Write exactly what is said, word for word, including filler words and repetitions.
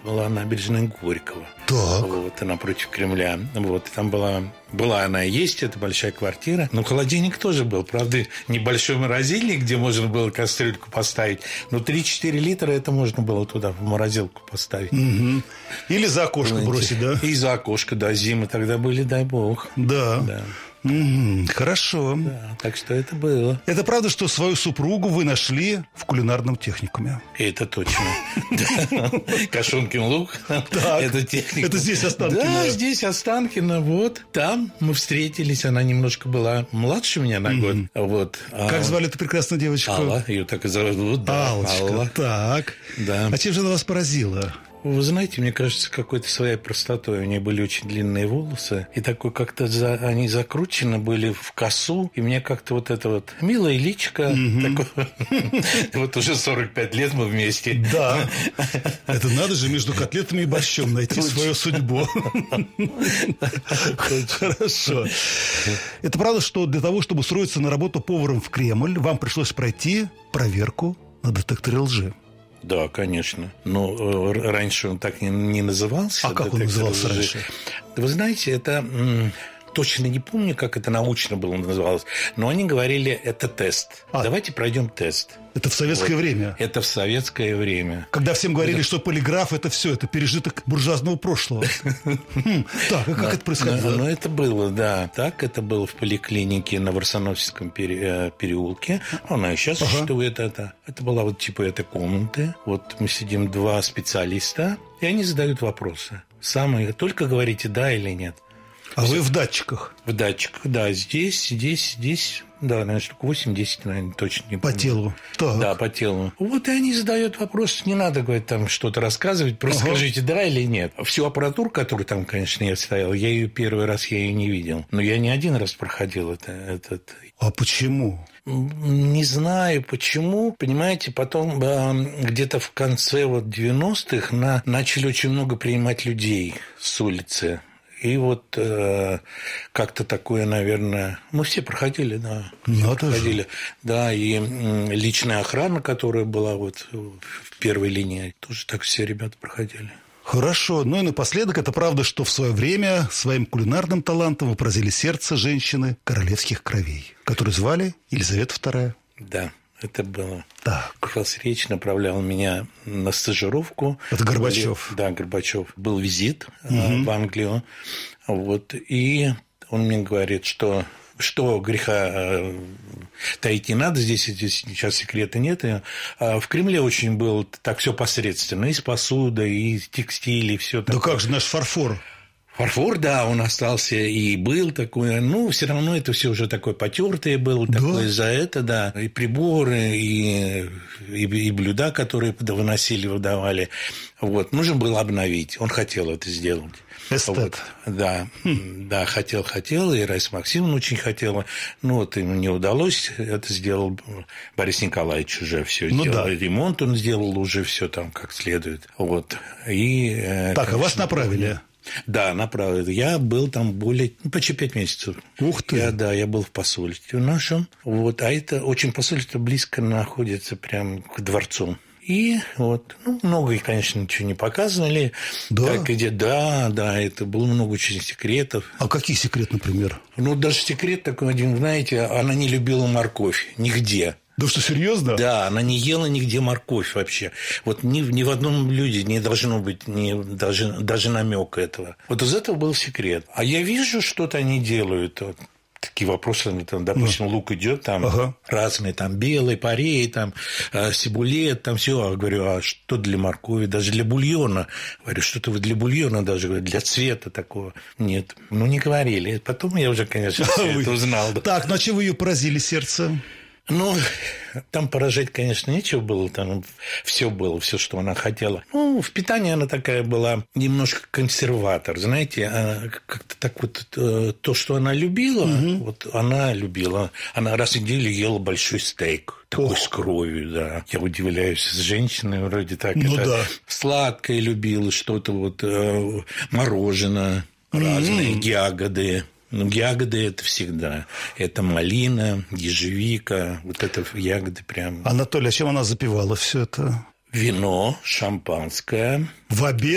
была набережная Горького. Так. Вот, напротив Кремля. Вот, там была, была она и есть, это большая квартира. Но холодильник тоже был. Правда, небольшой морозильник, где можно было кастрюльку поставить. Но три-четыре литра это можно было туда в морозилку поставить. Угу. Или за окошко Знаете, бросить, да? И за окошко, да. Зимы тогда были, дай бог. Да. Да. Угу, хорошо. Да, так что это было. Это правда, что свою супругу вы нашли в кулинарном техникуме? Это точно. Кашонкин луг. Это техникум. Это здесь Останкино? Да, здесь Останкино. Вот там мы встретились. Она немножко была младше меня на год. Вот. Как звали эту прекрасную девочку? Алла. Ее так и зовут. Аллочка. Так. Да. А чем же она вас поразила? Вы знаете, мне кажется, какой-то своей простотой. У нее были очень длинные волосы. И такой как-то за... они закручены были в косу. И мне как-то вот это вот милая личико. Вот уже сорок пять лет мы вместе. Да. Это надо же между котлетами и борщом найти свою судьбу. Хорошо. Это правда, что для того, чтобы устроиться на работу поваром в Кремль, вам пришлось пройти проверку на детекторе лжи? Да, конечно. Но э, раньше он так не, не назывался. А как он назывался раньше? Вы знаете, это... М- точно не помню, как это научно было называлось, но они говорили, это тест. А. Давайте пройдем тест. Это в советское вот. время? Это в советское время. Когда всем говорили, это... что полиграф – это все, это пережиток буржуазного прошлого. Так, а как это происходило? Ну, это было, да. Так, это было в поликлинике на Варсонофьевском переулке. Она и сейчас существует. Это была вот типа этой комнаты. Вот мы сидим два специалиста, и они задают вопросы. Самые, только говорите «да» или «нет». А вы в датчиках? В датчиках, да. Здесь, здесь, здесь. Да, наверное, штук восемь-десять, наверное, точно не помню. По телу? Так. Да, по телу. Вот и они задают вопрос. Не надо, говорит, там что-то рассказывать. Просто ага. скажите, да или нет. Всю аппаратуру, которую там, конечно, я стоял, я ее первый раз я ее не видел. Но я не один раз проходил это, этот... А почему? Не знаю, почему. Понимаете, потом э, где-то в конце вот девяностых на, начали очень много принимать людей с улицы. И вот э, как-то такое, наверное... Мы все проходили, да. Ну, проходили. Же. Да, и м, личная охрана, которая была вот в первой линии, тоже так все ребята проходили. Хорошо. Ну и напоследок, это правда, что в свое время своим кулинарным талантом вы поразили сердце женщины королевских кровей, которую звали Елизавета вторая. Да. Это было. Так. Михаил Речь направлял меня на стажировку. Это Горбачев. Да, Горбачев. Был визит угу. в Англию. Вот. И он мне говорит, что, что греха таить не надо, здесь, здесь сейчас секрета нет. А в Кремле очень было так все посредственно. И с посудой, и текстиль, и все. Да такое. Как же наш фарфор? Фарфор, да, он остался и был такой, ну, все равно это все уже такое потертое было, да? Такое за это, да, и приборы, и, и, и блюда, которые выносили, выдавали, вот, нужно было обновить, он хотел это сделать. Эстет. Вот, да, хм. да, хотел, хотел, и Раиса Максимовна очень хотела, ну, вот ему не удалось, это сделал Борис Николаевич уже все ну, сделал, да. ремонт он сделал уже все там как следует, вот, и... Так, конечно, а вас направили? Да, направили. Я был там более, ну, почти пять месяцев. Ух ты! Я, да, я был в посольстве нашем. Вот, а это очень посольство близко находится прямо к дворцу. И вот, ну, много, конечно, ничего не показывали. Да? Как идет, да, да, это было много очень секретов. А какие секреты, например? Ну, даже секрет такой один, знаете, она не любила морковь нигде. Да что, серьезно? Да, она не ела нигде морковь вообще. Вот ни, ни в одном блюде не должно быть ни, даже, даже намека этого. Вот из этого был секрет. А я вижу, что-то они делают. Вот, такие вопросы, там, допустим, ну. лук идет, там ага. разные, там белый, парей, там сибулет, там все. Я говорю, а что для моркови, даже для бульона? Говорю, что-то вы для бульона даже, для цвета такого. Нет, ну не говорили. Потом я уже, конечно, все это узнал. Так, ну а чем вы ее поразили сердце? Ну, там поражать, конечно, нечего было, там все было, все, что она хотела. Ну, в питании она такая была немножко консерватор, знаете, как-то так вот то, что она любила, угу. вот она любила. Она раз в неделю ела большой стейк, такой Ох. с кровью, да. Я удивляюсь, с женщиной вроде так. Ну, это да. Сладкое любила, что-то вот мороженое, угу. разные ягоды. Ну, ягоды – это всегда. Это малина, ежевика, вот это ягоды прям. Анатолий, а чем она запивала все это? Вино, шампанское. В обед?